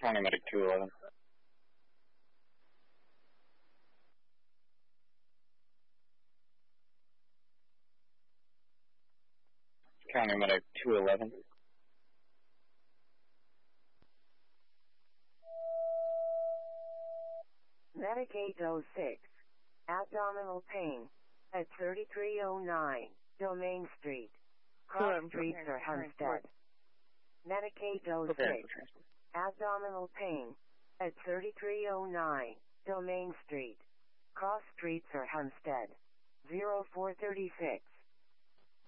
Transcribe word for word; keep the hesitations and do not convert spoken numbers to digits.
County Medic two eleven. County Medic two eleven. Medic eight oh six. Abdominal pain. At thirty-three oh nine, Domain Street. Cross Streets or Hempstead. Medic eight oh six. Abdominal pain. At thirty-three oh nine, Domain Street. Cross Streets or Hempstead. zero four three six.